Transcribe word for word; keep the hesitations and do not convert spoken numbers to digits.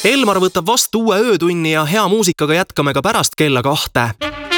Elmar võtab vastu uue öötunni ja hea muusikaga jätkame ka pärast kella kahte.